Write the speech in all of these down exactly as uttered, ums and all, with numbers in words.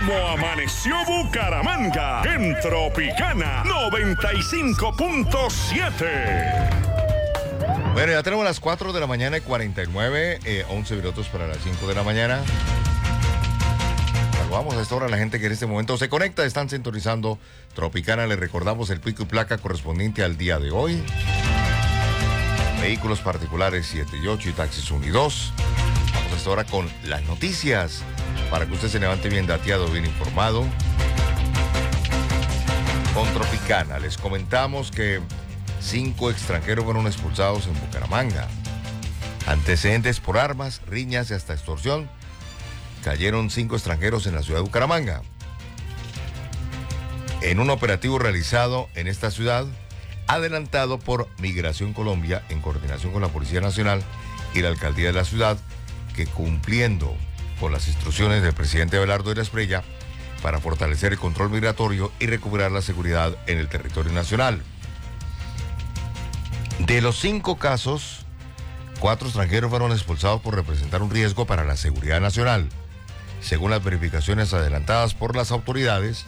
¿Cómo amaneció Bucaramanga? En Tropicana noventa y cinco punto siete. Bueno, ya tenemos las cuatro de la mañana y cuarenta y nueve, eh, once minutos para las cinco de la mañana. Saludamos a esta hora a la gente que en este momento se conecta, están sintonizando Tropicana. Les recordamos el pico y placa correspondiente al día de hoy. Vehículos particulares siete y ocho y taxis uno y dos. Vamos a esta hora con las noticias para que usted se levante bien dateado, bien informado. Con Tropicana les comentamos que cinco extranjeros fueron expulsados en Bucaramanga. Antecedentes por armas, riñas y hasta extorsión. Cayeron cinco extranjeros en la ciudad de Bucaramanga. En un operativo realizado en esta ciudad, adelantado por Migración Colombia en coordinación con la Policía Nacional y la Alcaldía de la ciudad, que cumpliendo con las instrucciones del presidente Abelardo de la Espriella para fortalecer el control migratorio y recuperar la seguridad en el territorio nacional. De los cinco casos, cuatro extranjeros fueron expulsados por representar un riesgo para la seguridad nacional. Según las verificaciones adelantadas por las autoridades,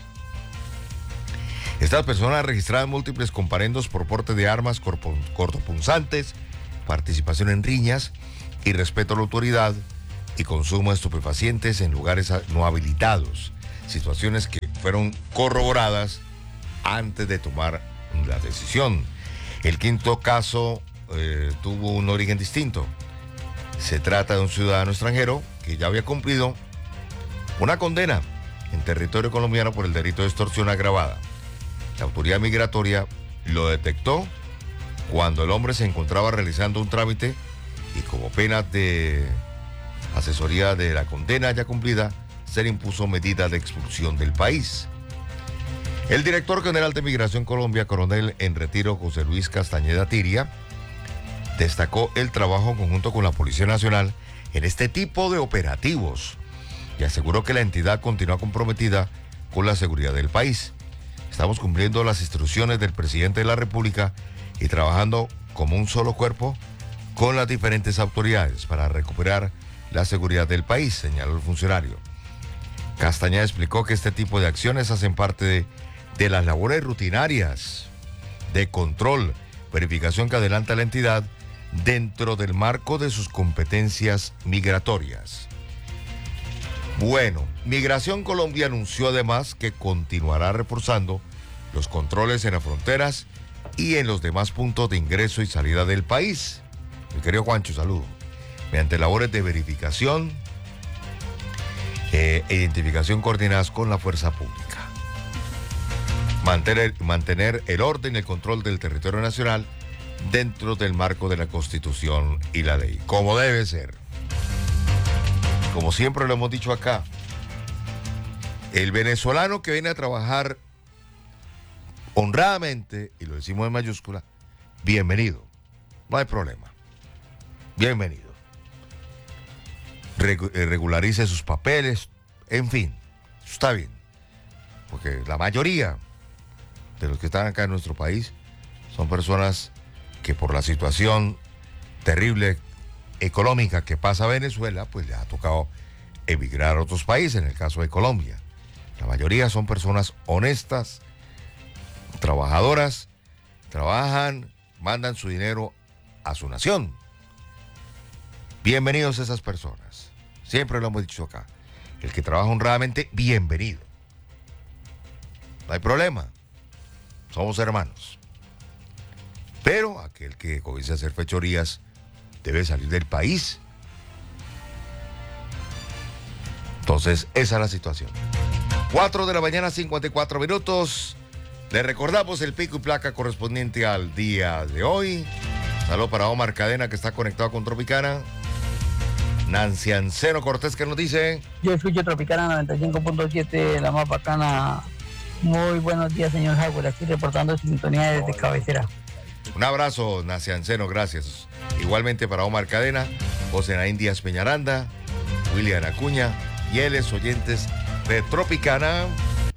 estas personas registraban múltiples comparendos por porte de armas cortopunzantes, participación en riñas, irrespeto a la autoridad y consumo de estupefacientes en lugares no habilitados. Situaciones que fueron corroboradas antes de tomar la decisión. El quinto caso eh, tuvo un origen distinto. Se trata de un ciudadano extranjero que ya había cumplido una condena en territorio colombiano por el delito de extorsión agravada. La autoridad migratoria lo detectó cuando el hombre se encontraba realizando un trámite y como pena de asesoría de la condena ya cumplida, se le impuso medida de expulsión del país. El director general de Migración Colombia, coronel en retiro José Luis Castañeda Tiria, destacó el trabajo conjunto con la Policía Nacional en este tipo de operativos y aseguró que la entidad continúa comprometida con la seguridad del país. Estamos cumpliendo las instrucciones del presidente de la República y trabajando como un solo cuerpo con las diferentes autoridades para recuperar la seguridad del país, señaló el funcionario. Castañeda explicó que este tipo de acciones hacen parte de, de las labores rutinarias de control, verificación que adelanta la entidad dentro del marco de sus competencias migratorias. Bueno, Migración Colombia anunció además que continuará reforzando los controles en las fronteras y en los demás puntos de ingreso y salida del país. Mi querido Juancho, saludo. Mediante labores de verificación eh, e identificación coordinadas con la fuerza pública. Mantener, mantener el orden y el control del territorio nacional dentro del marco de la Constitución y la ley, como debe ser. Como siempre lo hemos dicho acá, el venezolano que viene a trabajar honradamente, y lo decimos en mayúscula, bienvenido, no hay problema, bienvenido. Regu- regularice sus papeles, en fin, eso está bien, porque la mayoría de los que están acá en nuestro país son personas que por la situación terrible económica que pasa a Venezuela, pues le ha tocado emigrar a otros países, en el caso de Colombia. La mayoría son personas honestas, trabajadoras, trabajan, mandan su dinero a su nación. Bienvenidos a esas personas. Siempre lo hemos dicho acá. El que trabaja honradamente, bienvenido. No hay problema. Somos hermanos. Pero aquel que comience a hacer fechorías debe salir del país. Entonces, esa es la situación. cuatro de la mañana, cincuenta y cuatro minutos. Le recordamos el pico y placa correspondiente al día de hoy. Saludos para Omar Cadena, que está conectado con Tropicana. Nancy Anceno Cortés, que nos dice. Yo escucho Tropicana noventa y cinco punto siete, la más bacana. Muy buenos días, señor Howard. Aquí reportando sintonía desde cabecera. Un abrazo, Nancy Anceno, gracias. Igualmente para Omar Cadena, José Naín Díaz Peñaranda, William Acuña y éles oyentes de Tropicana.